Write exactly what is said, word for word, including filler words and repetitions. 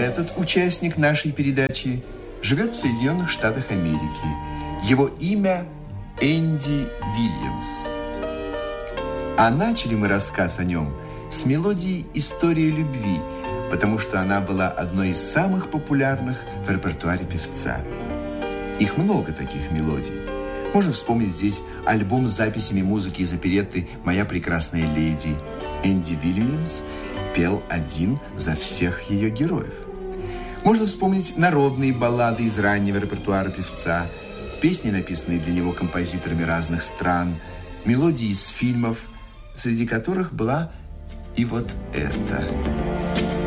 этот участник нашей передачи живет в Соединенных Штатах Америки. Его имя Энди Вильямс. А начали мы рассказ о нем с мелодии «История любви», потому что она была одной из самых популярных в репертуаре певца. Их много таких мелодий. Можно вспомнить здесь альбом с записями музыки из оперетты «Моя прекрасная леди». Энди Вильямс пел один за всех ее героев. Можно вспомнить народные баллады из раннего репертуара певца, песни, написанные для него композиторами разных стран, мелодии из фильмов, среди которых была и вот эта.